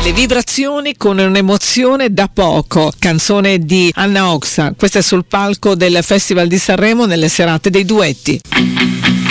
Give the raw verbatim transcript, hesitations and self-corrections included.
Le vibrazioni con un'emozione da poco, canzone di Anna Oxa, questa è sul palco del Festival di Sanremo nelle serate dei duetti.